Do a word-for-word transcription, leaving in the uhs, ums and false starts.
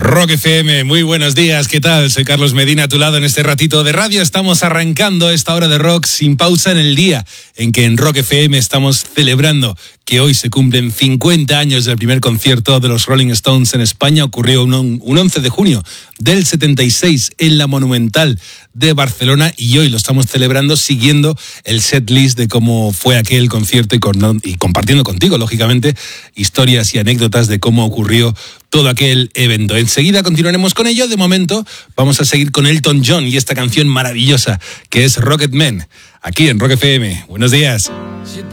Rock F M, muy buenos días, ¿qué tal? Soy Carlos Medina, a tu lado en este ratito de radio. Estamos arrancando esta hora de rock sin pausa en el día en que en Rock F M estamos celebrando que hoy se cumplen cincuenta años del primer concierto de los Rolling Stones en España. Ocurrió un, un once de junio del setenta y seis en la Monumental de Barcelona y hoy lo estamos celebrando siguiendo el setlist de cómo fue aquel concierto y, con, y compartiendo contigo, lógicamente, historias y anécdotas de cómo ocurrió todo aquel evento. Enseguida continuaremos con ello. De momento vamos a seguir con Elton John y esta canción maravillosa que es Rocketman, aquí en Rock F M. Buenos días.